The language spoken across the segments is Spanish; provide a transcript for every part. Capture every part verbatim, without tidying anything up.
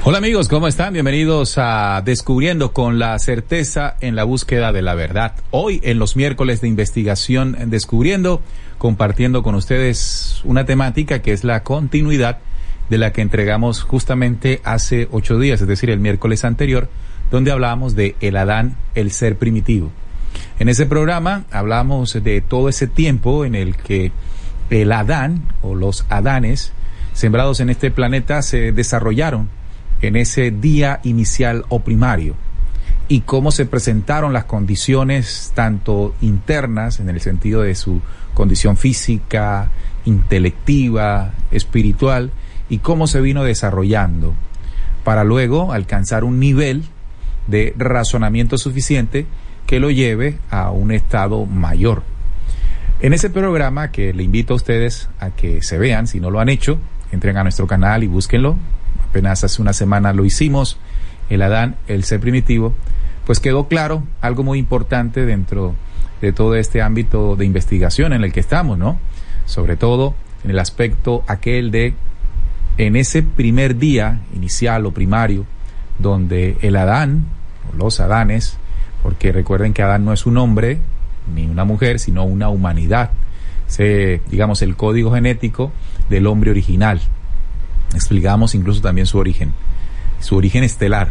Hola amigos, ¿cómo están? Bienvenidos a Descubriendo con la certeza en la búsqueda de la verdad. Hoy en los miércoles de investigación Descubriendo, compartiendo con ustedes una temática que es la continuidad de la que entregamos justamente hace ocho días, es decir, el miércoles anterior, donde hablábamos de el Adán, el ser primitivo. En ese programa hablamos de todo ese tiempo en el que el Adán o los Adanes sembrados en este planeta se desarrollaron en ese día inicial o primario, y cómo se presentaron las condiciones tanto internas, en el sentido de su condición física, intelectiva, espiritual, y cómo se vino desarrollando para luego alcanzar un nivel de razonamiento suficiente que lo lleve a un estado mayor. En ese programa, que le invito a ustedes a que se vean, si no lo han hecho, entren a nuestro canal y búsquenlo. Apenas hace una semana lo hicimos, el Adán, el ser primitivo, pues quedó claro algo muy importante dentro de todo este ámbito de investigación en el que estamos, ¿no? Sobre todo en el aspecto aquel de, en ese primer día inicial o primario, donde el Adán, o los Adanes, porque recuerden que Adán no es un hombre ni una mujer, sino una humanidad, se, digamos, el código genético del hombre original. Explicamos incluso también su origen, su origen estelar.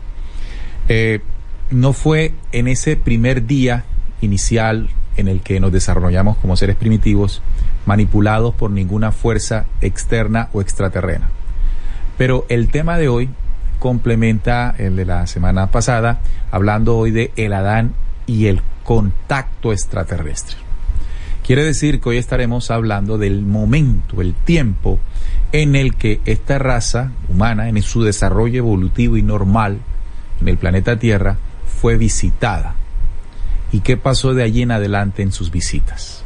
Eh, no fue en ese primer día inicial en el que nos desarrollamos como seres primitivos, manipulados por ninguna fuerza externa o extraterrena. Pero el tema de hoy complementa el de la semana pasada, hablando hoy de el Adán y el contacto extraterrestre. Quiere decir que hoy estaremos hablando del momento, el tiempo en el que esta raza humana, en su desarrollo evolutivo y normal en el planeta Tierra, fue visitada. ¿Y qué pasó de allí en adelante en sus visitas?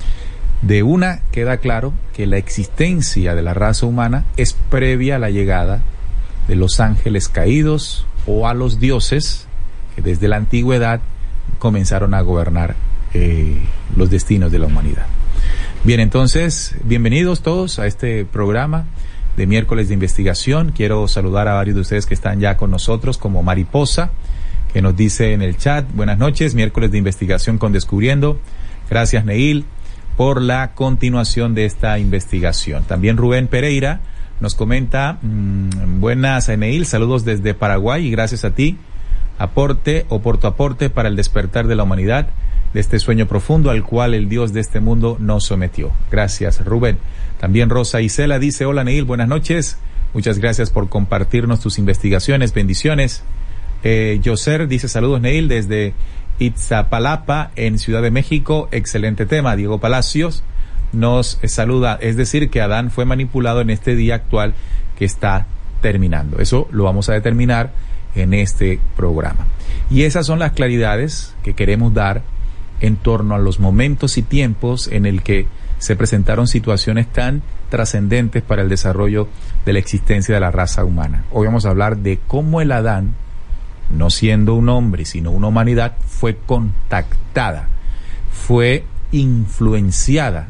De una queda claro que la existencia de la raza humana es previa a la llegada de los ángeles caídos o a los dioses que desde la antigüedad comenzaron a gobernar eh, los destinos de la humanidad. Bien, entonces, bienvenidos todos a este programa de miércoles de investigación. Quiero saludar a varios de ustedes que están ya con nosotros, como Mariposa, que nos dice en el chat: buenas noches, miércoles de investigación con Descubriendo. Gracias, Neil, por la continuación de esta investigación. También Rubén Pereira nos comenta: mmm, buenas, Neil, saludos desde Paraguay y gracias a ti, aporte o por tu aporte para el despertar de la humanidad de este sueño profundo al cual el Dios de este mundo nos sometió. Gracias, Rubén. También Rosa Isela dice: hola, Neil, buenas noches. Muchas gracias por compartirnos tus investigaciones. Bendiciones. Eh, Yoser dice: saludos, Neil, desde Itzapalapa, en Ciudad de México. Excelente tema. Diego Palacios nos eh, saluda. Es decir, que Adán fue manipulado en este día actual que está terminando. Eso lo vamos a determinar en este programa. Y esas son las claridades que queremos dar en torno a los momentos y tiempos en el que se presentaron situaciones tan trascendentes para el desarrollo de la existencia de la raza humana. Hoy vamos a hablar de cómo el Adán, no siendo un hombre, sino una humanidad, fue contactada, fue influenciada,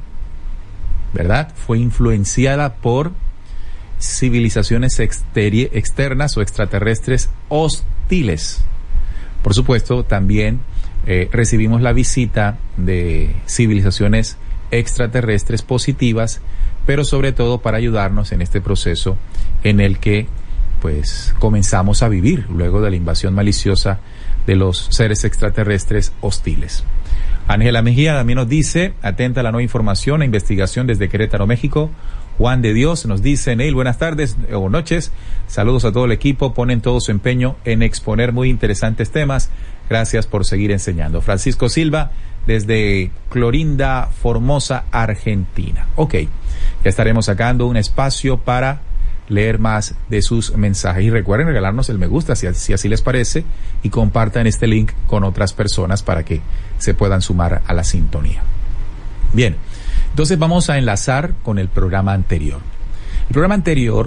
¿verdad? Fue influenciada por civilizaciones exteri- externas o extraterrestres hostiles. Por supuesto, también Eh, recibimos la visita de civilizaciones extraterrestres positivas, pero sobre todo para ayudarnos en este proceso en el que pues comenzamos a vivir luego de la invasión maliciosa de los seres extraterrestres hostiles. Ángela Mejía también nos dice: atenta a la nueva información e investigación desde Querétaro, México. Juan de Dios nos dice: Neil, buenas tardes o noches, saludos a todo el equipo, ponen todo su empeño en exponer muy interesantes temas. Gracias por seguir enseñando. Francisco Silva, desde Clorinda, Formosa, Argentina. Ok, ya estaremos sacando un espacio para leer más de sus mensajes. Y recuerden regalarnos el me gusta, si, si así les parece, y compartan este link con otras personas para que se puedan sumar a la sintonía. Bien, entonces vamos a enlazar con el programa anterior. El programa anterior,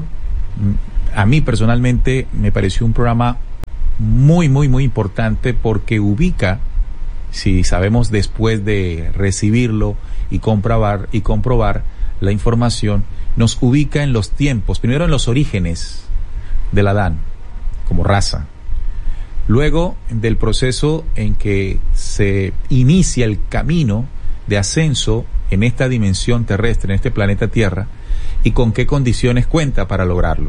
a mí personalmente, me pareció un programa muy, muy, muy importante porque ubica, si sabemos después de recibirlo y comprobar, y comprobar la información, nos ubica en los tiempos, primero en los orígenes, del Adán como raza. Luego del proceso en que se inicia el camino de ascenso en esta dimensión terrestre, en este planeta Tierra, y con qué condiciones cuenta para lograrlo.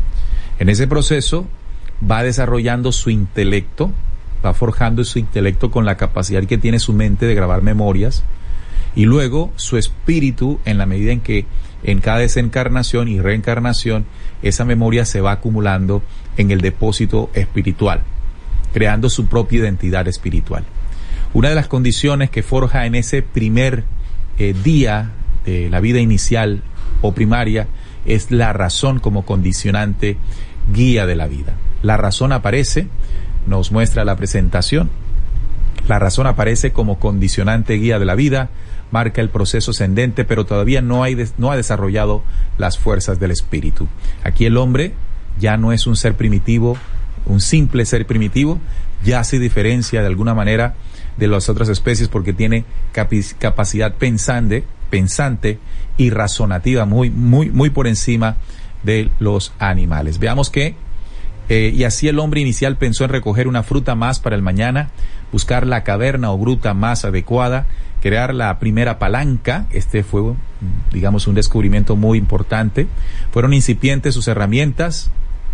En ese proceso va desarrollando su intelecto, va forjando su intelecto con la capacidad que tiene su mente de grabar memorias, y luego su espíritu, en la medida en que en cada desencarnación y reencarnación esa memoria se va acumulando en el depósito espiritual, creando su propia identidad espiritual. Una de las condiciones que forja en ese primer eh, día de la vida inicial o primaria es la razón como condicionante guía de la vida. La razón aparece, nos muestra la presentación, la razón aparece como condicionante guía de la vida, marca el proceso ascendente, pero todavía no, hay des, no ha desarrollado las fuerzas del espíritu. Aquí el hombre ya no es un ser primitivo, un simple ser primitivo, ya se diferencia de alguna manera de las otras especies porque tiene capi- capacidad pensante, pensante y razonativa muy, muy, muy por encima de los animales. Veamos que, eh, y así el hombre inicial pensó en recoger una fruta más para el mañana, buscar la caverna o gruta más adecuada, crear la primera palanca. Este fue, digamos, un descubrimiento muy importante. Fueron incipientes sus herramientas,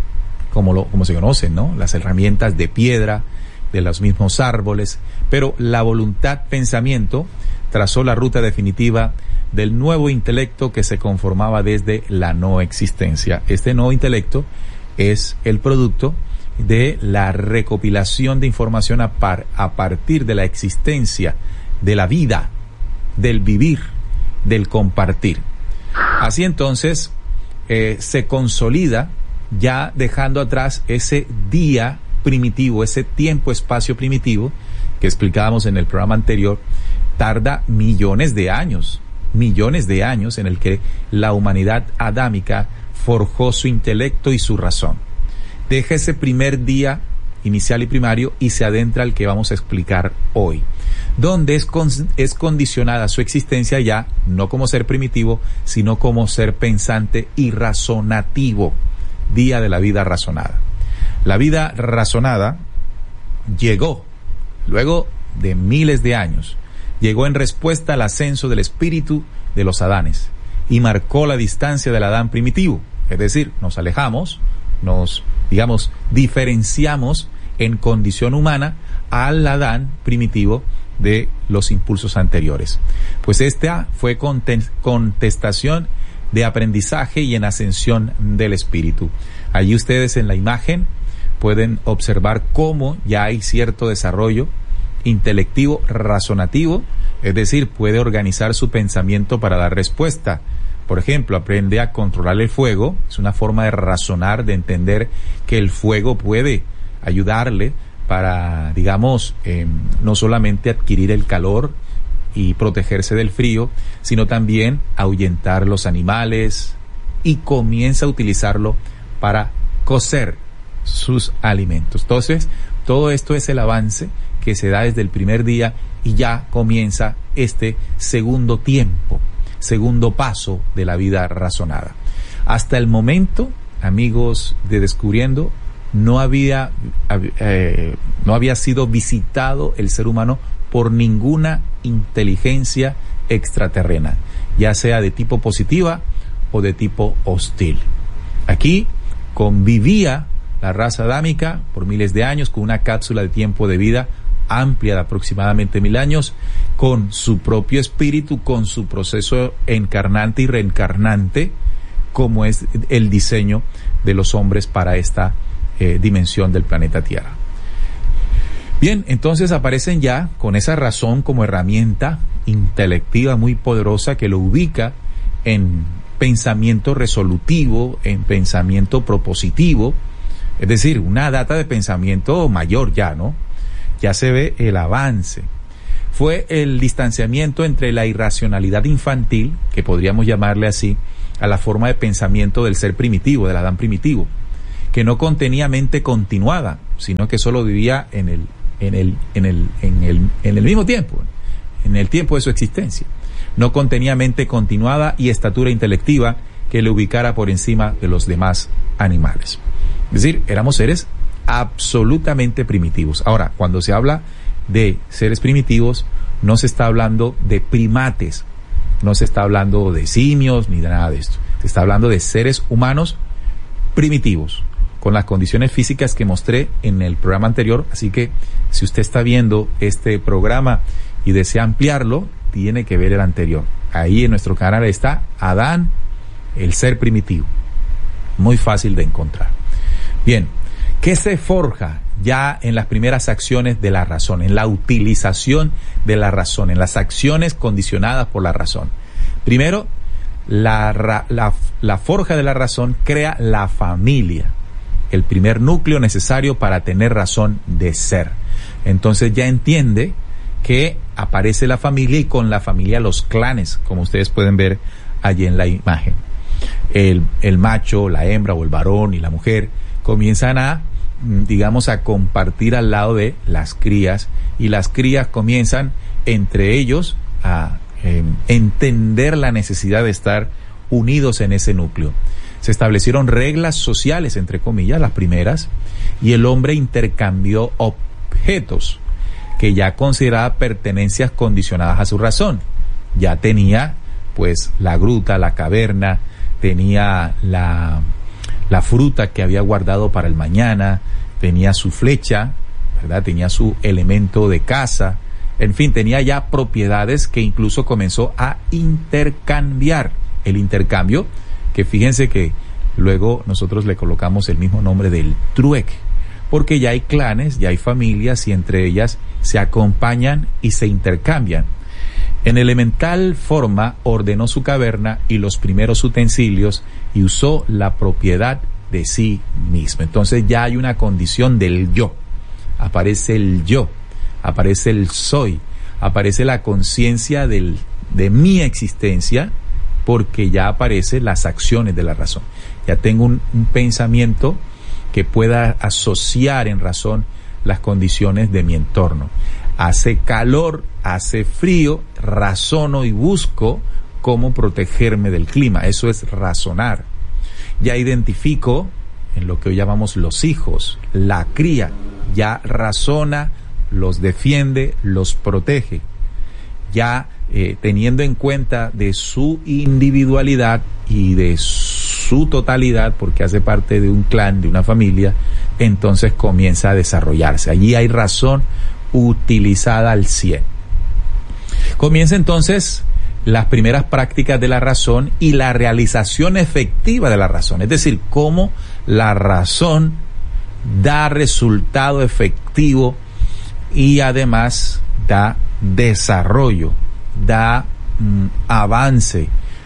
como lo, como se conocen, ¿no? Las herramientas de piedra, de los mismos árboles, pero la voluntad pensamiento trazó la ruta definitiva del nuevo intelecto que se conformaba desde la no existencia. Este nuevo intelecto es el producto de la recopilación de información a, par, a partir de la existencia, de la vida, del vivir, del compartir. Así entonces eh, se consolida, ya dejando atrás ese día primitivo, ese tiempo-espacio primitivo que explicábamos en el programa anterior. Tarda millones de años, millones de años en el que la humanidad adámica forjó su intelecto y su razón. Deja ese primer día inicial y primario y se adentra al que vamos a explicar hoy, donde es, con, es condicionada su existencia ya no como ser primitivo, sino como ser pensante y razonativo. Día de la vida razonada. La vida razonada llegó luego de miles de años, llegó en respuesta al ascenso del espíritu de los Adanes y marcó la distancia del Adán primitivo, es decir, nos alejamos, nos, digamos, diferenciamos en condición humana al Adán primitivo de los impulsos anteriores. Pues esta fue contestación de aprendizaje y en ascensión del espíritu. Allí ustedes en la imagen pueden observar cómo ya hay cierto desarrollo intelectivo, razonativo, es decir, puede organizar su pensamiento para dar respuesta. Por ejemplo, aprende a controlar el fuego, es una forma de razonar, de entender que el fuego puede ayudarle para, digamos, eh, no solamente adquirir el calor y protegerse del frío, sino también ahuyentar los animales, y comienza a utilizarlo para cocer sus alimentos. Entonces, todo esto es el avance que se da desde el primer día y ya comienza este segundo tiempo, segundo paso de la vida razonada. Hasta el momento, amigos de Descubriendo, no había, eh, no había sido visitado el ser humano por ninguna inteligencia extraterrena, ya sea de tipo positiva o de tipo hostil. Aquí convivía la raza adámica por miles de años con una cápsula de tiempo de vida amplia de aproximadamente mil años, con su propio espíritu, con su proceso encarnante y reencarnante, como es el diseño de los hombres para esta eh, dimensión del planeta Tierra. Bien, entonces aparecen ya con esa razón como herramienta intelectiva muy poderosa que lo ubica en pensamiento resolutivo, en pensamiento propositivo, es decir, una data de pensamiento mayor ya, ¿no? Ya se ve el avance. Fue el distanciamiento entre la irracionalidad infantil, que podríamos llamarle así, a la forma de pensamiento del ser primitivo, del Adán primitivo, que no contenía mente continuada, sino que solo vivía en el en el en el en el en el mismo tiempo, en el tiempo de su existencia. No contenía mente continuada y estatura intelectiva que le ubicara por encima de los demás animales. Es decir, éramos seres absolutamente primitivos. Ahora, cuando se habla de seres primitivos, no se está hablando de primates, no se está hablando de simios ni de nada de esto. Se está hablando de seres humanos primitivos, con las condiciones físicas que mostré en el programa anterior. Así que si usted está viendo este programa y desea ampliarlo, tiene que ver el anterior. Ahí en nuestro canal está Adán, el ser primitivo. Muy fácil de encontrar. Bien, ¿qué se forja ya en las primeras acciones de la razón, en la utilización de la razón, en las acciones condicionadas por la razón? Primero, la, la, la forja de la razón crea la familia, el primer núcleo necesario para tener razón de ser. Entonces ya entiende que aparece la familia y con la familia los clanes, como ustedes pueden ver allí en la imagen. El, el macho, la hembra o el varón y la mujer comienzan a, digamos, a compartir al lado de las crías, y las crías comienzan entre ellos a eh, entender la necesidad de estar unidos en ese núcleo. Se establecieron reglas sociales, entre comillas, las primeras, y el hombre intercambió objetos que ya consideraba pertenencias condicionadas a su razón. Ya tenía, pues, la gruta, la caverna, tenía la, la fruta que había guardado para el mañana, tenía su flecha, ¿verdad? Tenía su elemento de caza, en fin, tenía ya propiedades que incluso comenzó a intercambiar. El intercambio, que fíjense que luego nosotros le colocamos el mismo nombre del trueque, porque ya hay clanes, ya hay familias y entre ellas se acompañan y se intercambian. En elemental forma ordenó su caverna y los primeros utensilios y usó la propiedad de sí mismo. Entonces ya hay una condición del yo. Aparece el yo, aparece el soy, aparece la conciencia del de mi existencia, porque ya aparecen las acciones de la razón. Ya tengo un, un pensamiento que pueda asociar en razón las condiciones de mi entorno. Hace calor, hace frío, razono y busco cómo protegerme del clima. Eso es razonar. Ya identifico en lo que hoy llamamos los hijos, la cría, ya razona, los defiende, los protege. Ya eh, teniendo en cuenta de su individualidad y de su totalidad, porque hace parte de un clan, de una familia, entonces comienza a desarrollarse. Allí hay razón utilizada al cien. Comienza entonces las primeras prácticas de la razón y la realización efectiva de la razón, es decir, cómo la razón da resultado efectivo y además da desarrollo, da mm, avance,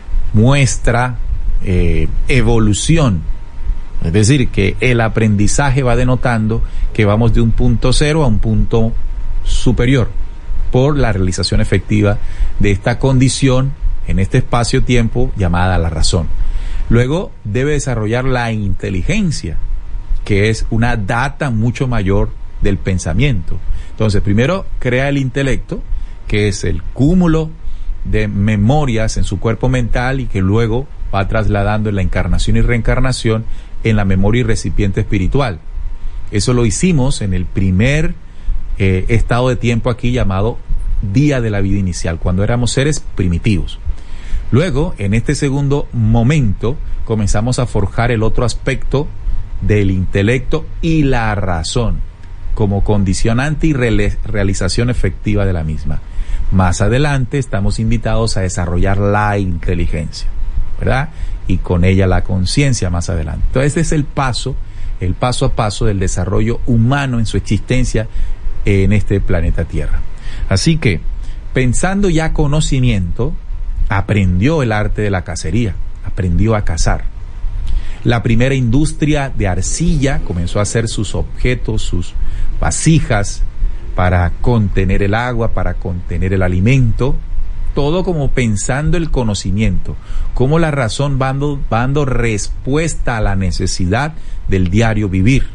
muestra eh, evolución. Es decir, que el aprendizaje va denotando que vamos de un punto cero a un punto superior por la realización efectiva de esta condición en este espacio-tiempo llamada la razón. Luego debe desarrollar la inteligencia, que es una data mucho mayor del pensamiento. Entonces, primero crea el intelecto, que es el cúmulo de memorias en su cuerpo mental y que luego va trasladando en la encarnación y reencarnación en la memoria y recipiente espiritual. Eso lo hicimos en el primer eh, estado de tiempo aquí llamado día de la vida inicial, cuando éramos seres primitivos. Luego, en este segundo momento, comenzamos a forjar el otro aspecto del intelecto y la razón como condicionante y re- realización efectiva de la misma. Más adelante estamos invitados a desarrollar la inteligencia, ¿verdad? Y con ella la conciencia más adelante. Entonces, este es el paso, el paso a paso del desarrollo humano en su existencia en este planeta Tierra. Así que, pensando ya conocimiento, aprendió el arte de la cacería, aprendió a cazar. La primera industria de arcilla comenzó a hacer sus objetos, sus vasijas para contener el agua, para contener el alimento, todo como pensando el conocimiento, cómo la razón va dando, va dando respuesta a la necesidad del diario vivir.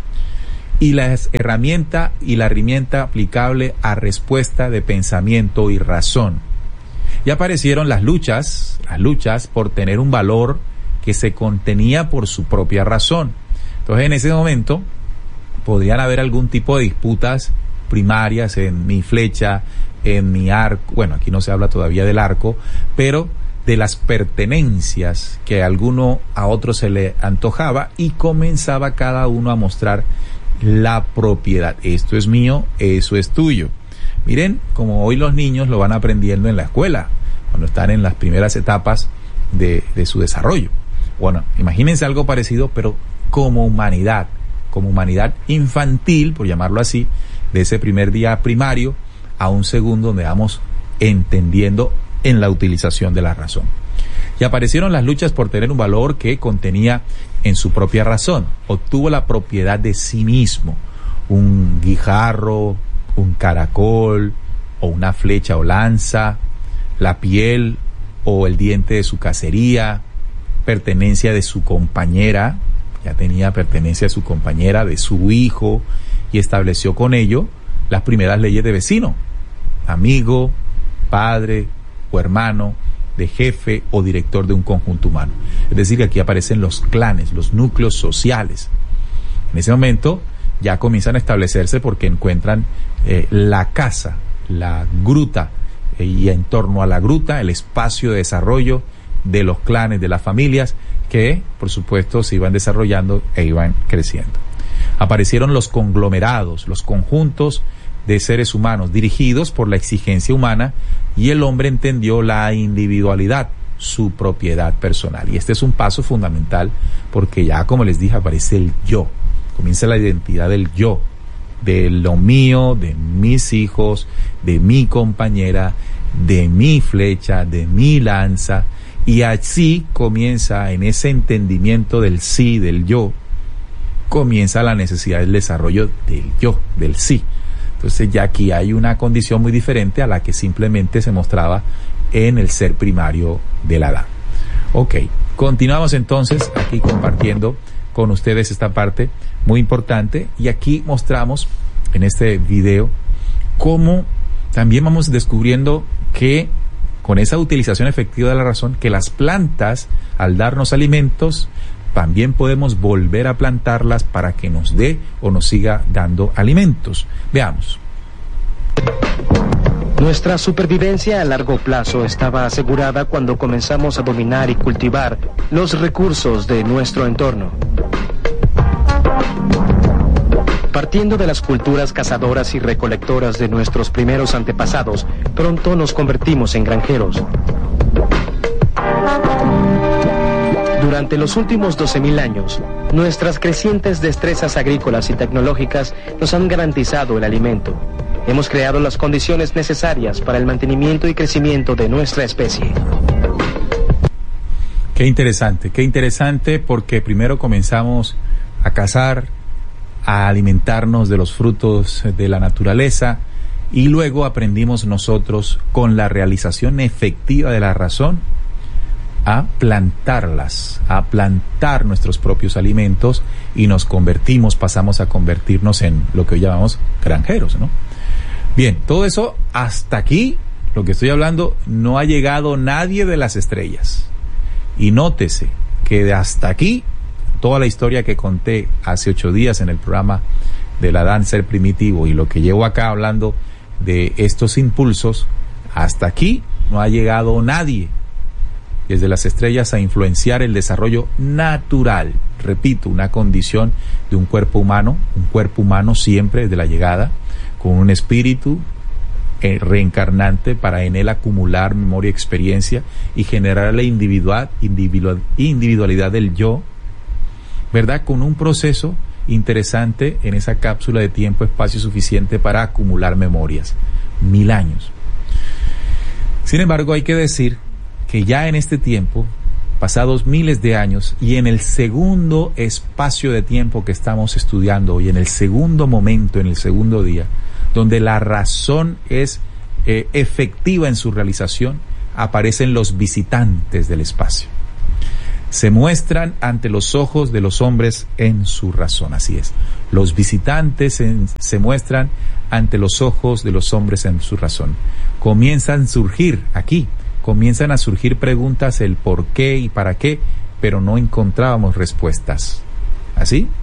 Y la herramienta y la herramienta aplicable a respuesta de pensamiento y razón. Y aparecieron las luchas, las luchas por tener un valor que se contenía por su propia razón. Entonces, en ese momento, podrían haber algún tipo de disputas primarias en mi flecha, en mi arco. Bueno, aquí no se habla todavía del arco, pero de las pertenencias que a alguno a otro se le antojaba, y comenzaba cada uno a mostrar la propiedad. Esto es mío, eso es tuyo. Miren, como hoy los niños lo van aprendiendo en la escuela, cuando están en las primeras etapas de, de su desarrollo. Bueno, imagínense algo parecido, pero como humanidad, como humanidad infantil, por llamarlo así, de ese primer día primario a un segundo donde vamos entendiendo en la utilización de la razón. Y aparecieron las luchas por tener un valor que contenía en su propia razón. Obtuvo la propiedad de sí mismo, un guijarro, un caracol, o una flecha o lanza, la piel o el diente de su cacería, pertenencia de su compañera, ya tenía pertenencia de su compañera, de su hijo, y estableció con ello las primeras leyes de vecino, amigo, padre o hermano, de jefe o director de un conjunto humano. Es decir, que aquí aparecen los clanes, los núcleos sociales. En ese momento ya comienzan a establecerse porque encuentran eh, la casa, la gruta, eh, y en torno a la gruta el espacio de desarrollo de los clanes, de las familias, que por supuesto se iban desarrollando e iban creciendo. Aparecieron los conglomerados, los conjuntos de seres humanos dirigidos por la exigencia humana, y el hombre entendió la individualidad, su propiedad personal. Y este es un paso fundamental porque ya, como les dije, aparece el yo, comienza la identidad del yo, de lo mío, de mis hijos, de mi compañera, de mi flecha, de mi lanza, y así comienza, en ese entendimiento del sí, del yo, comienza la necesidad del desarrollo del yo, del sí. Entonces ya aquí hay una condición muy diferente a la que simplemente se mostraba en el ser primario del Adán. Ok, continuamos entonces aquí compartiendo con ustedes esta parte muy importante, y aquí mostramos en este video cómo también vamos descubriendo que con esa utilización efectiva de la razón, que las plantas, al darnos alimentos, también podemos volver a plantarlas para que nos dé o nos siga dando alimentos. Veamos. Nuestra supervivencia a largo plazo estaba asegurada cuando comenzamos a dominar y cultivar los recursos de nuestro entorno. Partiendo de las culturas cazadoras y recolectoras de nuestros primeros antepasados, pronto nos convertimos en granjeros. Durante los últimos doce mil años, nuestras crecientes destrezas agrícolas y tecnológicas nos han garantizado el alimento. Hemos creado las condiciones necesarias para el mantenimiento y crecimiento de nuestra especie. Qué interesante, qué interesante, porque primero comenzamos a cazar, a alimentarnos de los frutos de la naturaleza, y luego aprendimos nosotros, con la realización efectiva de la razón, a plantarlas, a plantar nuestros propios alimentos, y nos convertimos, pasamos a convertirnos en lo que hoy llamamos granjeros, ¿no? Bien, todo eso hasta aquí, lo que estoy hablando, no ha llegado nadie de las estrellas. Y nótese que de hasta aquí, toda la historia que conté hace ocho días en el programa de la danza del primitivo, y lo que llevo acá hablando de estos impulsos, hasta aquí no ha llegado nadie desde las estrellas a influenciar el desarrollo natural, repito, una condición de un cuerpo humano, un cuerpo humano siempre desde la llegada, con un espíritu eh, reencarnante para en él acumular memoria y experiencia y generar la individual, individual, individualidad del yo, ¿verdad? Con un proceso interesante en esa cápsula de tiempo, espacio suficiente para acumular memorias, mil años. Sin embargo, hay que decir que ya en este tiempo, pasados miles de años, y en el segundo espacio de tiempo que estamos estudiando hoy, en el segundo momento, en el segundo día, donde la razón es eh, efectiva en su realización, aparecen los visitantes del espacio. Se muestran ante los ojos de los hombres en su razón, así es. Los visitantes en, se muestran ante los ojos de los hombres en su razón. Comienzan a surgir aquí, comienzan a surgir preguntas, el por qué y para qué, pero no encontrábamos respuestas. ¿Así?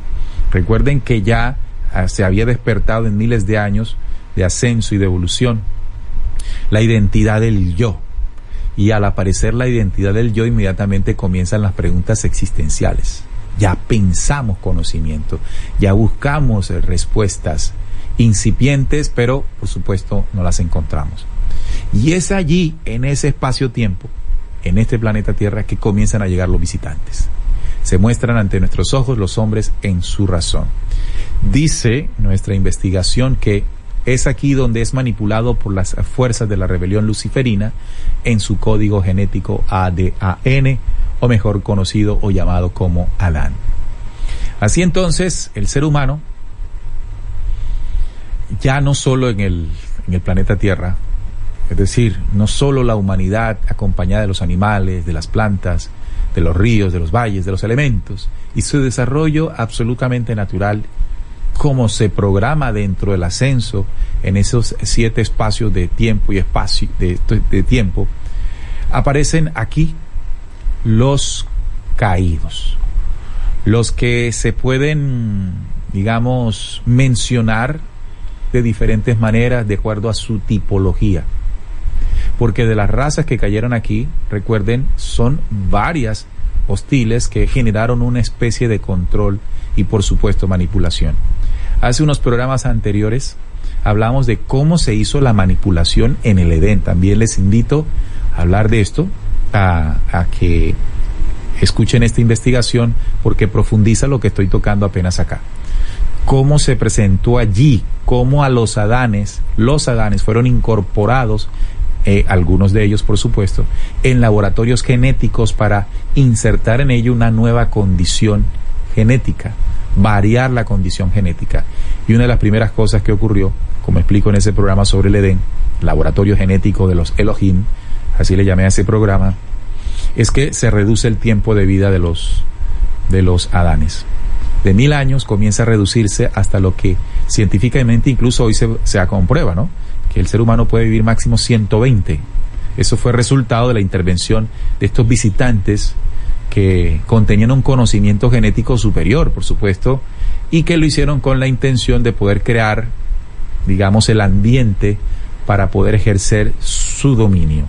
Recuerden que ya uh, se había despertado en miles de años de ascenso y de evolución la identidad del yo. Y al aparecer la identidad del yo, inmediatamente comienzan las preguntas existenciales. Ya pensamos conocimiento, ya buscamos respuestas incipientes, pero por supuesto no las encontramos. Y es allí, en ese espacio-tiempo, en este planeta Tierra, que comienzan a llegar los visitantes. Se muestran ante nuestros ojos los hombres en su razón. Dice nuestra investigación que es aquí donde es manipulado por las fuerzas de la rebelión luciferina en su código genético A D A N, o mejor conocido o llamado como Adán. Así entonces, el ser humano, ya no solo en el, en el planeta Tierra, es decir, no solo la humanidad acompañada de los animales, de las plantas, de los ríos, de los valles, de los elementos, y su desarrollo absolutamente natural, como se programa dentro del ascenso en esos siete espacios de tiempo y espacio de, de tiempo, aparecen aquí los caídos, los que se pueden, digamos, mencionar de diferentes maneras de acuerdo a su tipología, porque de las razas que cayeron aquí, recuerden, son varias hostiles que generaron una especie de control y por supuesto manipulación. Hace unos programas anteriores hablamos de cómo se hizo la manipulación en el Edén. También les invito a hablar de esto, a, a que escuchen esta investigación, porque profundiza lo que estoy tocando apenas acá. Cómo se presentó allí, cómo a los Adanes, los Adanes fueron incorporados, eh, algunos de ellos por supuesto, en laboratorios genéticos para insertar en ello una nueva condición genética, variar la condición genética. Y una de las primeras cosas que ocurrió, como explico en ese programa sobre el Edén, laboratorio genético de los Elohim, así le llamé a ese programa, es que se reduce el tiempo de vida de los, de los Adanes. De mil años comienza a reducirse hasta lo que científicamente incluso hoy se, se comprueba, ¿no? Que el ser humano puede vivir máximo ciento veinte. Eso fue resultado de la intervención de estos visitantes que contenían un conocimiento genético superior, por supuesto, y que lo hicieron con la intención de poder crear, digamos, el ambiente para poder ejercer su dominio.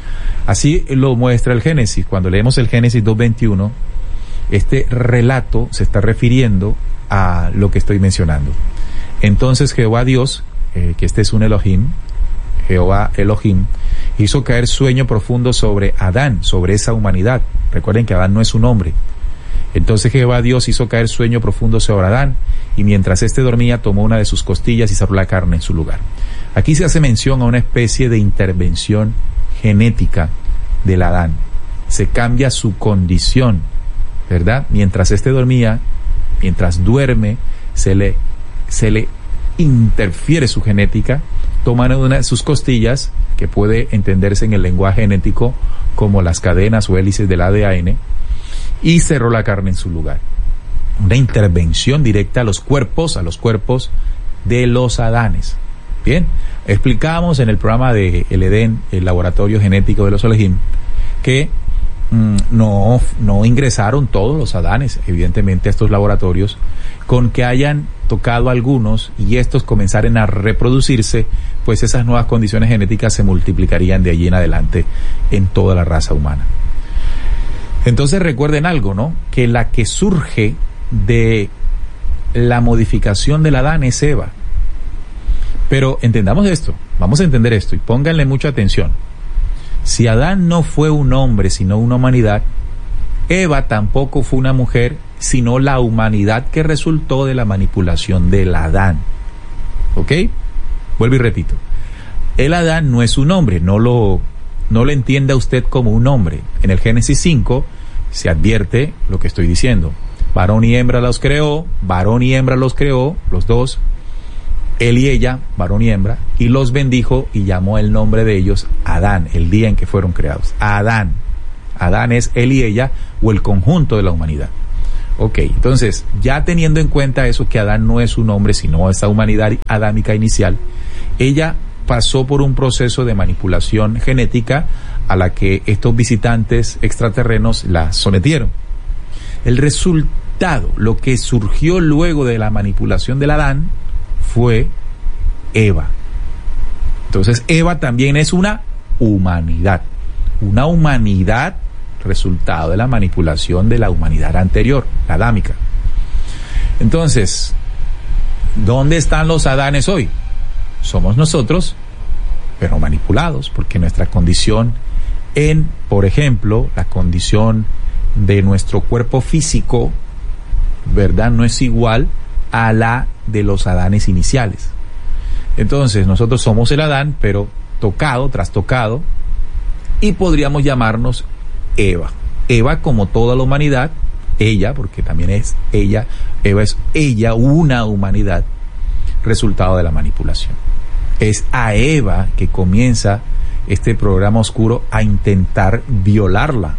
Así lo muestra el Génesis. Cuando leemos el Génesis dos veintiuno, este relato se está refiriendo a lo que estoy mencionando. Entonces Jehová Dios, eh, que este es un Elohim, Jehová Elohim, hizo caer sueño profundo sobre Adán, sobre esa humanidad. Recuerden que Adán no es un hombre. Entonces Jehová Dios hizo caer sueño profundo sobre Adán, y mientras éste dormía tomó una de sus costillas y cerró la carne en su lugar. Aquí se hace mención a una especie de intervención genética del Adán. Se cambia su condición, ¿verdad? Mientras éste dormía, mientras duerme, se le, se le interfiere su genética, toman una de sus costillas, que puede entenderse en el lenguaje genético como las cadenas o hélices del A D A N, y cerró la carne en su lugar. Una intervención directa a los cuerpos, a los cuerpos de los Adanes. Bien, explicamos en el programa de El Edén, el laboratorio genético de los Elohim, que mmm, no, no ingresaron todos los Adanes, evidentemente, a estos laboratorios, con que hayan tocado algunos y estos comenzaren a reproducirse, pues esas nuevas condiciones genéticas se multiplicarían de allí en adelante en toda la raza humana. Entonces recuerden algo, ¿no? Que la que surge de la modificación del Adán es Eva. Pero entendamos esto, vamos a entender esto y pónganle mucha atención. Si Adán no fue un hombre, sino una humanidad, Eva tampoco fue una mujer, sino la humanidad que resultó de la manipulación del Adán. ¿Ok? Vuelvo y repito. El Adán no es un hombre, no lo, no lo entienda usted como un hombre. En el Génesis cinco se advierte lo que estoy diciendo. Varón y hembra los creó, varón y hembra los creó, los dos, él y ella, varón y hembra, y los bendijo y llamó el nombre de ellos Adán, el día en que fueron creados. Adán. Adán es él y ella, o el conjunto de la humanidad. Ok, entonces, ya teniendo en cuenta eso, que Adán no es un hombre, sino esa humanidad adámica inicial, ella pasó por un proceso de manipulación genética a la que estos visitantes extraterrenos la sometieron. El resultado resultado, lo que surgió luego de la manipulación del Adán fue Eva. Entonces Eva también es una humanidad, una humanidad resultado de la manipulación de la humanidad anterior, la adámica. Entonces, ¿dónde están los Adanes hoy? Somos nosotros, pero manipulados, porque nuestra condición en, por ejemplo, la condición de nuestro cuerpo físico, ¿verdad?, no es igual a la de los Adanes iniciales. Entonces, nosotros somos el Adán, pero tocado, trastocado, y podríamos llamarnos Eva. Eva, como toda la humanidad, ella, porque también es ella, Eva es ella, una humanidad, resultado de la manipulación. Es a Eva que comienza este programa oscuro a intentar violarla.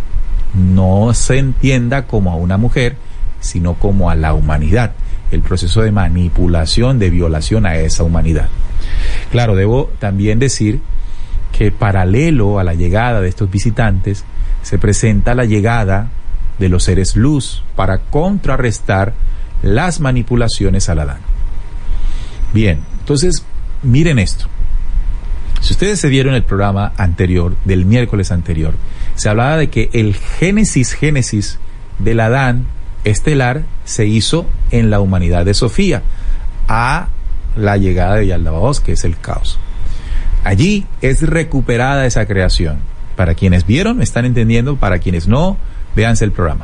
No se entienda como a una mujer, sino como a la humanidad. El proceso de manipulación, de violación a esa humanidad. Claro, debo también decir que paralelo a la llegada de estos visitantes, se presenta la llegada de los seres luz para contrarrestar las manipulaciones al Adán. Bien, entonces, miren esto. Si ustedes se vieron el programa anterior, del miércoles anterior, se hablaba de que el génesis, génesis del Adán estelar se hizo en la humanidad de Sofía, a la llegada de Yaldabaoth, que es el caos. Allí es recuperada esa creación. Para quienes vieron, están entendiendo, para quienes no, véanse el programa.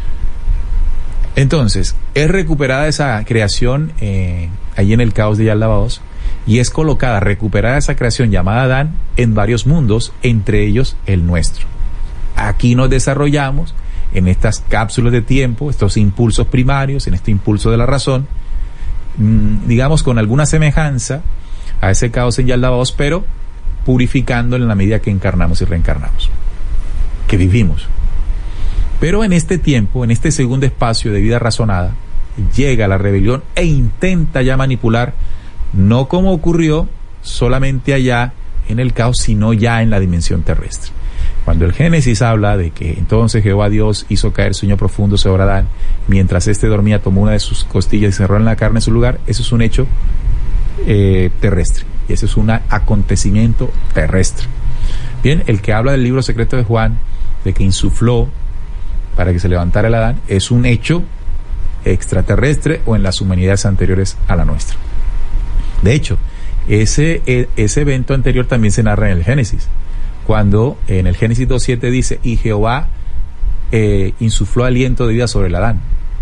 Entonces, es recuperada esa creación eh, allí en el caos de Yaldabaoth, y es colocada, recuperada esa creación llamada Adán en varios mundos, entre ellos el nuestro. Aquí nos desarrollamos en estas cápsulas de tiempo, estos impulsos primarios, en este impulso de la razón, mmm, digamos con alguna semejanza a ese caos en Yaldabaoth, pero purificando en la medida que encarnamos y reencarnamos, que vivimos. Pero en este tiempo, en este segundo espacio de vida razonada, llega la rebelión e intenta ya manipular, no como ocurrió solamente allá en el caos, sino ya en la dimensión terrestre. Cuando el Génesis habla de que entonces Jehová Dios hizo caer sueño profundo sobre Adán, mientras éste dormía tomó una de sus costillas y cerró en la carne en su lugar, eso es un hecho eh, terrestre, y eso es un acontecimiento terrestre. Bien, el que habla del libro secreto de Juan, de que insufló para que se levantara el Adán, es un hecho extraterrestre o en las humanidades anteriores a la nuestra. De hecho, ese, ese evento anterior también se narra en el Génesis, cuando en el Génesis dos siete dice, y Jehová eh, insufló aliento de vida sobre el Adán.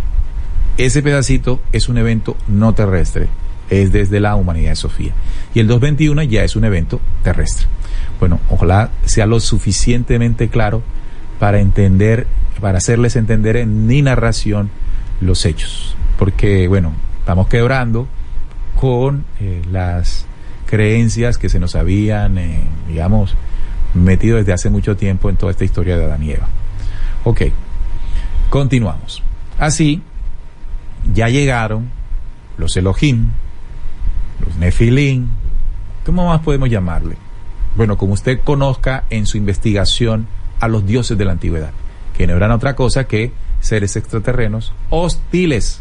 Ese pedacito es un evento no terrestre, es desde la humanidad de Sofía. Y el dos veintiuno ya es un evento terrestre. Bueno, ojalá sea lo suficientemente claro para entender, para hacerles entender en mi narración los hechos. Porque, bueno, estamos quebrando con eh, las creencias que se nos habían, eh, digamos, metido desde hace mucho tiempo en toda esta historia de Adán y Eva. Ok, continuamos. Así, ya llegaron los Elohim, los Nefilim, ¿cómo más podemos llamarle? Bueno, como usted conozca en su investigación a los dioses de la antigüedad, que no eran otra cosa que seres extraterrenos hostiles,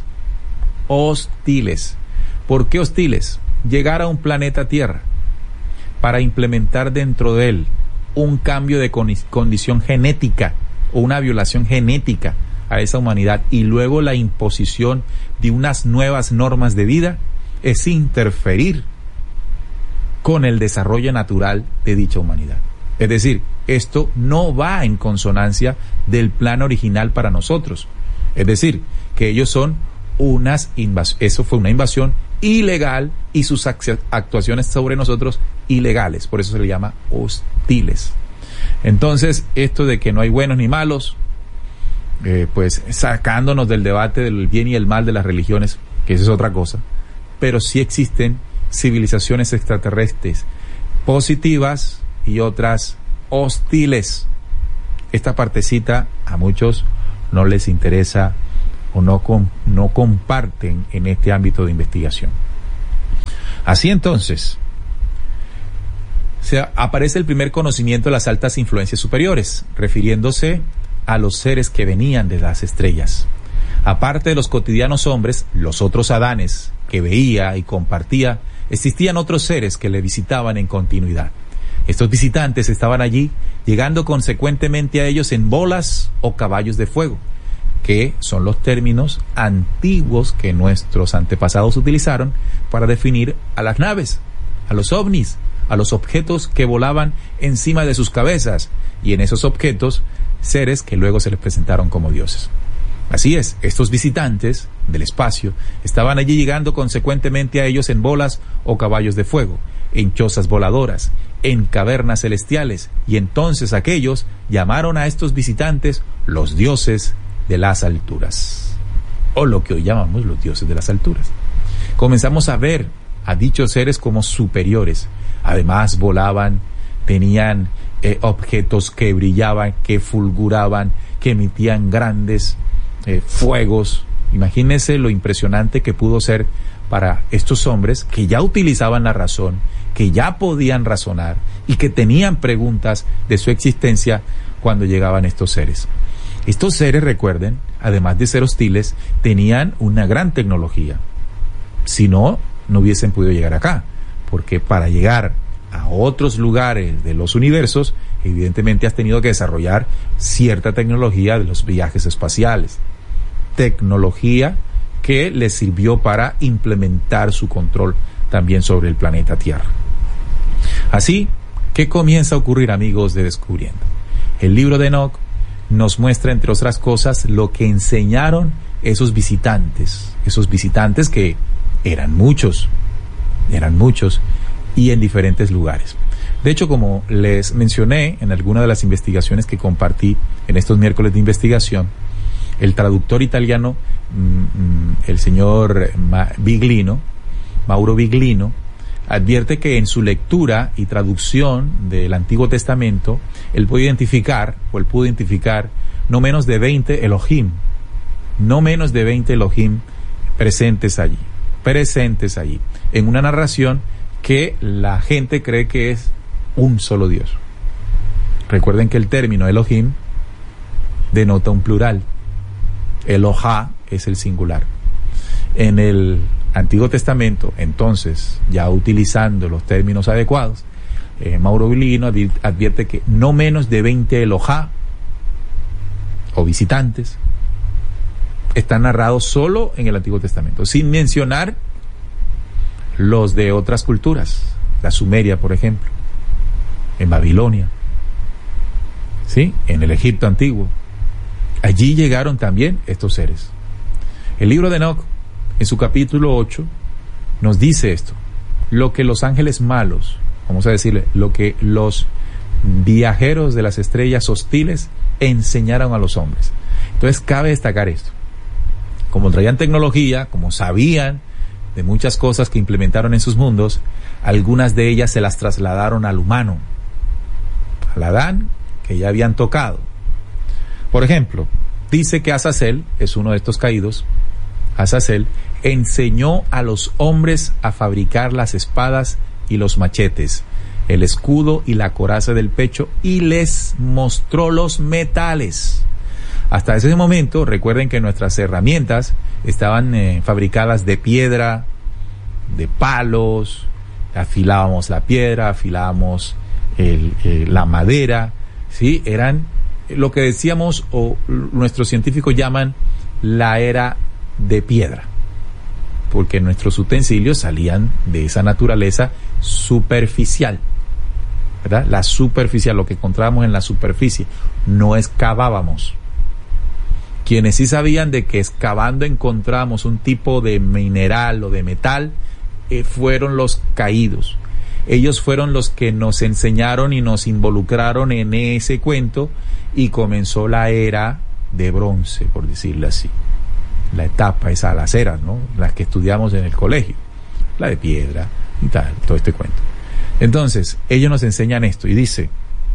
hostiles. ¿Por qué hostiles? Llegar a un planeta Tierra para implementar dentro de él un cambio de condición genética o una violación genética a esa humanidad y luego la imposición de unas nuevas normas de vida es interferir con el desarrollo natural de dicha humanidad. Es decir, esto no va en consonancia del plan original para nosotros. Es decir, que ellos son unas invasiones, eso fue una invasión ilegal y sus actuaciones sobre nosotros ilegales, por eso se le llama hostiles. Entonces, esto de que no hay buenos ni malos, eh, pues sacándonos del debate del bien y el mal de las religiones, que eso es otra cosa, pero sí existen civilizaciones extraterrestres positivas y otras hostiles. Esta partecita a muchos no les interesa o no, com, no comparten en este ámbito de investigación. Así entonces, se aparece el primer conocimiento de las altas influencias superiores, refiriéndose a los seres que venían de las estrellas. Aparte de los cotidianos hombres, los otros Adanes que veía y compartía, existían otros seres que le visitaban en continuidad. Estos visitantes estaban allí, llegando consecuentemente a ellos en bolas o caballos de fuego, que son los términos antiguos que nuestros antepasados utilizaron para definir a las naves, a los ovnis, a los objetos que volaban encima de sus cabezas, y en esos objetos, seres que luego se les presentaron como dioses. Así es, estos visitantes del espacio estaban allí llegando consecuentemente a ellos en bolas o caballos de fuego, en chozas voladoras, en cavernas celestiales, y entonces aquellos llamaron a estos visitantes los dioses de las alturas, o lo que hoy llamamos los dioses de las alturas. Comenzamos a ver a dichos seres como superiores. Además volaban, tenían eh, objetos que brillaban, que fulguraban, que emitían grandes eh, fuegos. Imagínense lo impresionante que pudo ser para estos hombres que ya utilizaban la razón, que ya podían razonar y que tenían preguntas de su existencia cuando llegaban estos seres. Estos seres, recuerden, además de ser hostiles, tenían una gran tecnología. Si no, no hubiesen podido llegar acá, porque para llegar a otros lugares de los universos, evidentemente has tenido que desarrollar cierta tecnología de los viajes espaciales. Tecnología que les sirvió para implementar su control también sobre el planeta Tierra. Así, ¿qué comienza a ocurrir, amigos de Descubriendo? El libro de Enoc nos muestra, entre otras cosas, lo que enseñaron esos visitantes, esos visitantes que eran muchos, eran muchos, y en diferentes lugares. De hecho, como les mencioné en alguna de las investigaciones que compartí en estos miércoles de investigación, el traductor italiano, el señor Biglino, Mauro Biglino, advierte que en su lectura y traducción del Antiguo Testamento, él pudo identificar, o él pudo identificar, no menos de veinte Elohim, no menos de veinte Elohim presentes allí, presentes allí, en una narración que la gente cree que es un solo Dios. Recuerden que el término Elohim denota un plural. Elohá es el singular. En el Antiguo Testamento, entonces, ya utilizando los términos adecuados, eh, Mauro Biglino advierte que no menos de veinte Elohá o visitantes están narrados solo en el Antiguo Testamento, sin mencionar los de otras culturas, la Sumeria, por ejemplo, en Babilonia, ¿sí? En el Egipto antiguo. Allí llegaron también estos seres. El libro de Enoc, en su capítulo ocho, nos dice esto: lo que los ángeles malos, vamos a decirle, lo que los viajeros de las estrellas hostiles enseñaron a los hombres. Entonces cabe destacar esto. Como traían tecnología, como sabían de muchas cosas que implementaron en sus mundos, algunas de ellas se las trasladaron al humano, al Adán que ya habían tocado. Por ejemplo, dice que Azazel es uno de estos caídos. Azazel enseñó a los hombres a fabricar las espadas y los machetes, el escudo y la coraza del pecho, y les mostró los metales. Hasta ese momento, recuerden que nuestras herramientas estaban eh, fabricadas de piedra, de palos, afilábamos la piedra, afilábamos el, eh, la madera, ¿sí? Eran lo que decíamos, o nuestros científicos llaman, la era de piedra, porque nuestros utensilios salían de esa naturaleza superficial, ¿verdad? La superficial, lo que encontrábamos en la superficie, no excavábamos. Quienes sí sabían de que excavando encontramos un tipo de mineral o de metal, eh, fueron los caídos. Ellos fueron los que nos enseñaron y nos involucraron en ese cuento, y comenzó la era de bronce, por decirlo así. La etapa, esa, las eras, ¿no? Las que estudiamos en el colegio. La de piedra y tal, todo este cuento. Entonces, ellos nos enseñan esto, y dice: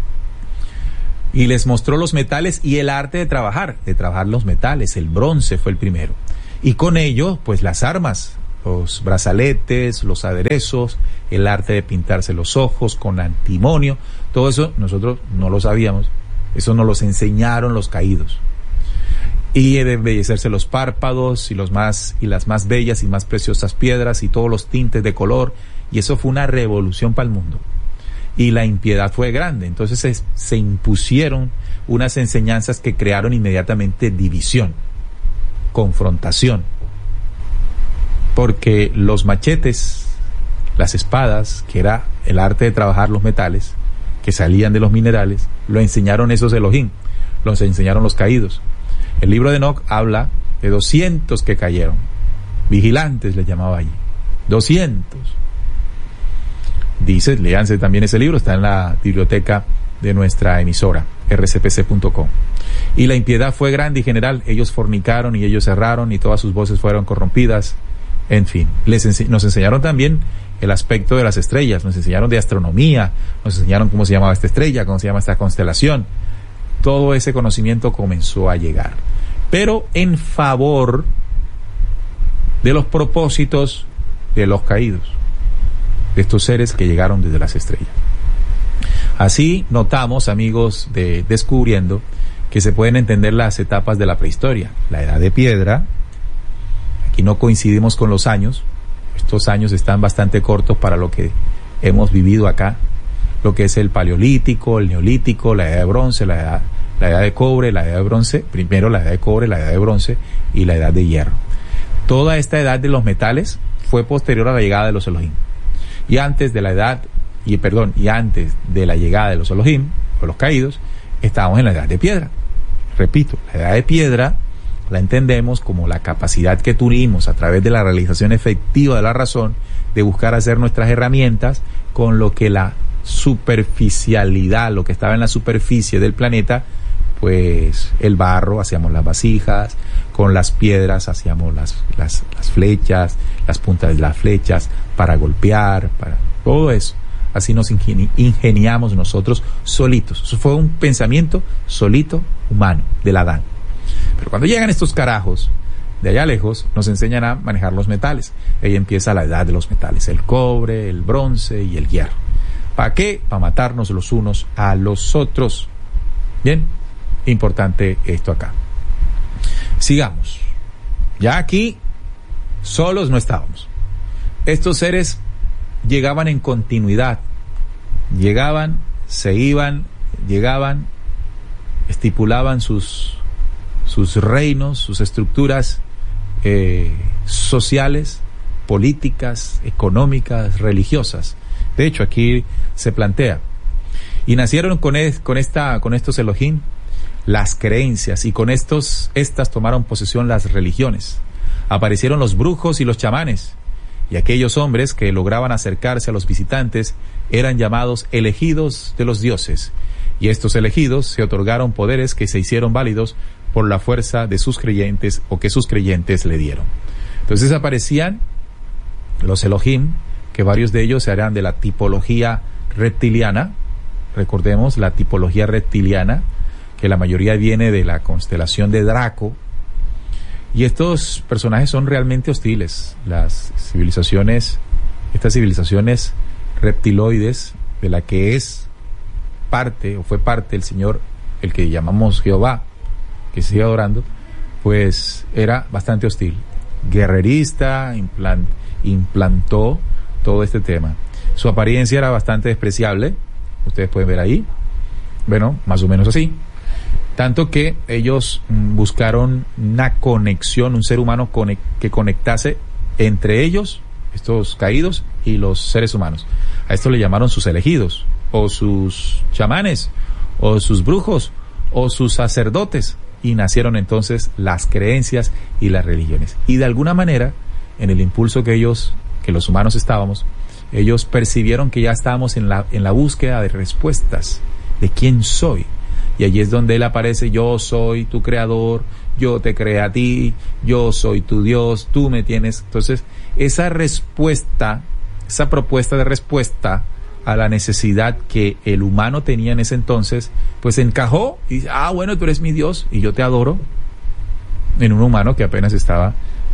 y les mostró los metales y el arte de trabajar, de trabajar los metales. El bronce fue el primero. Y con ello, pues las armas, los brazaletes, los aderezos, el arte de pintarse los ojos con antimonio, todo eso nosotros no lo sabíamos. Eso nos los enseñaron los caídos. y de embellecerse los párpados y los más y las más bellas y más preciosas piedras y todos los tintes de color, y eso fue una revolución para el mundo. Y la impiedad fue grande, entonces se, se impusieron unas enseñanzas que crearon inmediatamente división, confrontación, porque los machetes, las espadas, que era el arte de trabajar los metales que salían de los minerales, lo enseñaron esos Elohim, los enseñaron los caídos. El libro de Enoc habla de doscientos que cayeron, vigilantes les llamaba allí, doscientos. Dice, léanse también ese libro, está en la biblioteca de nuestra emisora, erre ce pe ce punto com. Y la impiedad fue grande y general, ellos fornicaron y ellos erraron y todas sus voces fueron corrompidas, en fin. Les ense- nos enseñaron también el aspecto de las estrellas, nos enseñaron de astronomía, nos enseñaron cómo se llamaba esta estrella, cómo se llama esta constelación. Todo ese conocimiento comenzó a llegar, pero en favor de los propósitos de los caídos, de estos seres que llegaron desde las estrellas. Así notamos, amigos de Descubriendo, que se pueden entender las etapas de la prehistoria. La edad de piedra, aquí no coincidimos con los años, estos años están bastante cortos para lo que hemos vivido acá, lo que es el paleolítico, el neolítico, la edad de bronce, la edad, la edad de cobre, la edad de bronce, primero la edad de cobre, la edad de bronce y la edad de hierro. Toda esta edad de los metales fue posterior a la llegada de los Elohim. Y antes de la edad, y perdón, y antes de la llegada de los Elohim, o los caídos, estábamos en la edad de piedra. Repito, la edad de piedra la entendemos como la capacidad que tuvimos a través de la realización efectiva de la razón de buscar hacer nuestras herramientas con lo que la superficialidad, lo que estaba en la superficie del planeta, pues el barro, hacíamos las vasijas, con las piedras hacíamos las, las, las flechas, las puntas de las flechas para golpear, para todo eso. Así nos ingeni- ingeniamos nosotros solitos. Eso fue un pensamiento solito humano, del Adán. Pero cuando llegan estos carajos de allá lejos, nos enseñan a manejar los metales. Ahí empieza la edad de los metales, el cobre, el bronce y el hierro. ¿Para qué? Para matarnos los unos a los otros. Bien, importante esto acá. Sigamos. Ya aquí solos no estábamos. Estos seres llegaban en continuidad. Llegaban, se iban, llegaban, estipulaban sus, sus reinos, sus estructuras eh, sociales, políticas, económicas, religiosas. De hecho, aquí se plantea. Y nacieron con, es, con, esta, con estos Elohim las creencias, y con estos, estas tomaron posesión las religiones. Aparecieron los brujos y los chamanes, y aquellos hombres que lograban acercarse a los visitantes eran llamados elegidos de los dioses, y estos elegidos se otorgaron poderes que se hicieron válidos por la fuerza de sus creyentes o que sus creyentes le dieron. Entonces aparecían los Elohim, que varios de ellos eran de la tipología reptiliana. Recordemos la tipología reptiliana, que la mayoría viene de la constelación de Draco. Y estos personajes son realmente hostiles. Las civilizaciones, estas civilizaciones reptiloides, de la que es parte, o fue parte el Señor, el que llamamos Jehová, que se sigue adorando, pues era bastante hostil. Guerrerista, implant, implantó todo este tema. Su apariencia era bastante despreciable, ustedes pueden ver ahí, bueno, más o menos así. Tanto que ellos mm, buscaron una conexión, un ser humano conect, que conectase entre ellos, estos caídos, y los seres humanos. A esto le llamaron sus elegidos, o sus chamanes, o sus brujos, o sus sacerdotes, y nacieron entonces las creencias y las religiones. Y de alguna manera, en el impulso que ellos, que los humanos estábamos, ellos percibieron que ya estábamos en la, en la búsqueda de respuestas, de quién soy. Y allí es donde él aparece: yo soy tu creador, yo te creé a ti, yo soy tu Dios, tú me tienes. Entonces, esa respuesta, esa propuesta de respuesta a la necesidad que el humano tenía en ese entonces, pues encajó y dice: ah, bueno, tú eres mi Dios y yo te adoro, en un humano que apenas estaba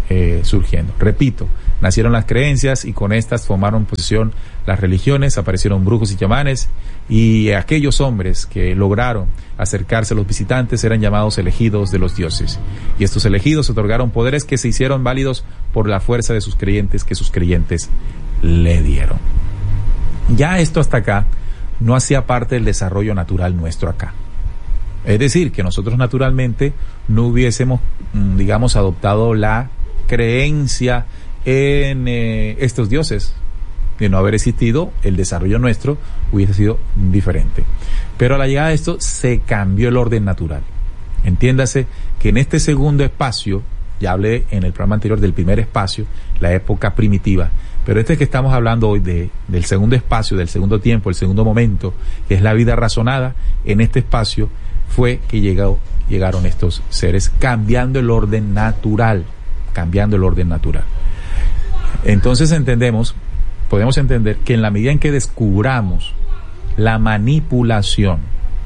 eh, surgiendo. Repito, nacieron las creencias y con estas tomaron posesión las religiones, aparecieron brujos y chamanes, y aquellos hombres que lograron acercarse a los visitantes eran llamados elegidos de los dioses. Y estos elegidos otorgaron poderes que se hicieron válidos por la fuerza de sus creyentes, que sus creyentes le dieron. Ya esto hasta acá no hacía parte del desarrollo natural nuestro acá. Es decir, que nosotros naturalmente no hubiésemos, digamos, adoptado la creencia en eh, estos dioses. De no haber existido, el desarrollo nuestro hubiese sido diferente. Pero a la llegada de esto se cambió el orden natural. Entiéndase que en este segundo espacio, ya hablé en el programa anterior del primer espacio, la época primitiva, pero este que estamos hablando hoy de, del segundo espacio, del segundo tiempo, el segundo momento, que es la vida razonada, en este espacio fue que llegó, llegaron estos seres cambiando el orden natural, cambiando el orden natural. Entonces entendemos, podemos entender que en la medida en que descubramos la manipulación,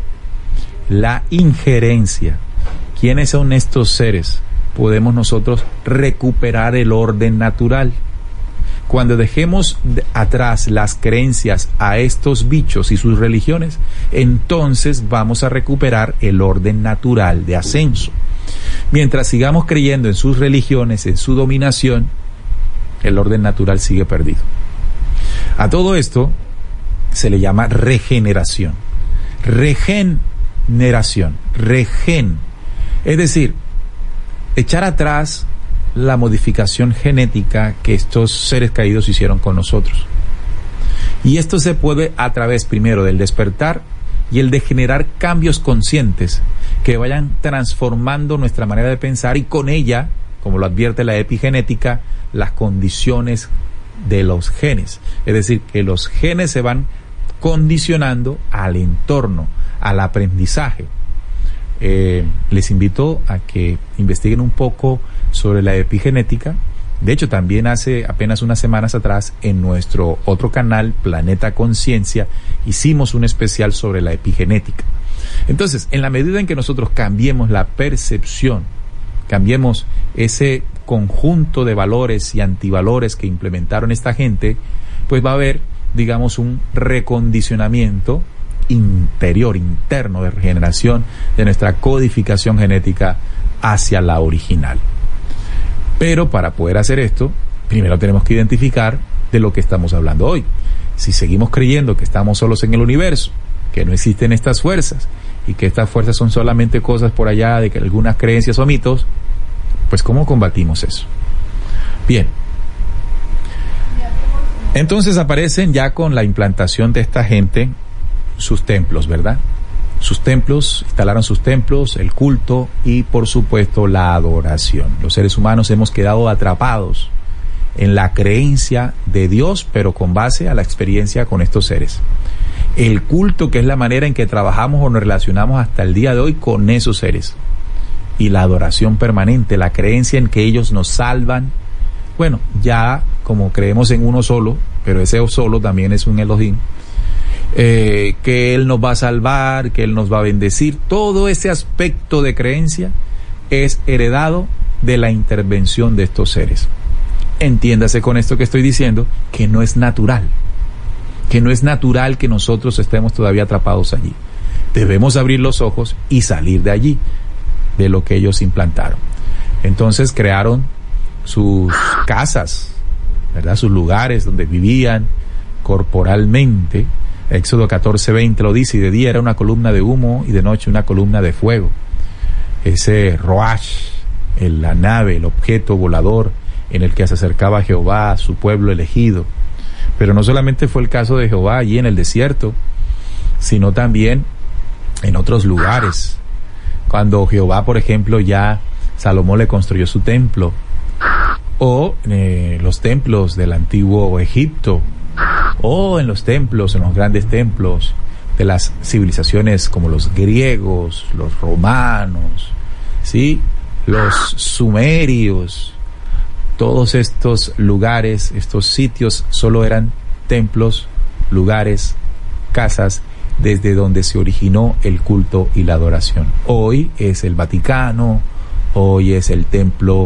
la injerencia, quiénes son estos seres, podemos nosotros recuperar el orden natural. Cuando dejemos atrás las creencias a estos bichos y sus religiones, entonces vamos a recuperar el orden natural de ascenso. Mientras sigamos creyendo en sus religiones, en su dominación, el orden natural sigue perdido. A todo esto se le llama regeneración. Regeneración. Regen. Es decir, echar atrás la modificación genética que estos seres caídos hicieron con nosotros. Y esto se puede a través primero del despertar y el de generar cambios conscientes que vayan transformando nuestra manera de pensar y con ella, como lo advierte la epigenética, las condiciones de los genes. Es decir, que los genes se van condicionando al entorno, al aprendizaje. Eh, les invito a que investiguen un poco sobre la epigenética. De hecho, también hace apenas unas semanas atrás en nuestro otro canal, Planeta Conciencia, hicimos un especial sobre la epigenética. Entonces, en la medida en que nosotros cambiemos la percepción, cambiemos ese conjunto de valores y antivalores que implementaron esta gente, pues va a haber, digamos, un recondicionamiento interior, interno, de regeneración de nuestra codificación genética hacia la original. Pero para poder hacer esto, primero tenemos que identificar de lo que estamos hablando hoy. Si seguimos creyendo que estamos solos en el universo, que no existen estas fuerzas y que estas fuerzas son solamente cosas por allá de que algunas creencias o mitos, pues ¿cómo combatimos eso? Bien. Entonces aparecen ya con la implantación de esta gente sus templos, ¿verdad? Sus templos, instalaron sus templos, el culto y por supuesto la adoración. Los seres humanos hemos quedado atrapados en la creencia de Dios, pero con base a la experiencia con estos seres. El culto, que es la manera en que trabajamos o nos relacionamos hasta el día de hoy con esos seres. Y la adoración permanente, la creencia en que ellos nos salvan. Bueno, ya como creemos en uno solo, pero ese solo también es un Elohim, eh, que Él nos va a salvar, que Él nos va a bendecir, todo ese aspecto de creencia es heredado de la intervención de estos seres. Entiéndase con esto que estoy diciendo, que no es natural, que no es natural que nosotros estemos todavía atrapados allí. Debemos abrir los ojos y salir de allí, de lo que ellos implantaron. Entonces crearon sus casas, ¿verdad? Sus lugares donde vivían corporalmente. Éxodo catorce veinte lo dice, y de día era una columna de humo y de noche una columna de fuego. Ese Roash, el, la nave, el objeto volador en el que se acercaba Jehová a su pueblo elegido. Pero no solamente fue el caso de Jehová allí en el desierto, sino también en otros lugares. Cuando Jehová, por ejemplo, ya Salomón le construyó su templo, o eh, los templos del antiguo Egipto, o en los templos, en los grandes templos de las civilizaciones como los griegos, los romanos, ¿sí? Los sumerios. Todos estos lugares, estos sitios, solo eran templos, lugares, casas, desde donde se originó el culto y la adoración. Hoy es el Vaticano, hoy es el templo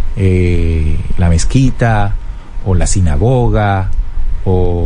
eh, la mezquita o la sinagoga o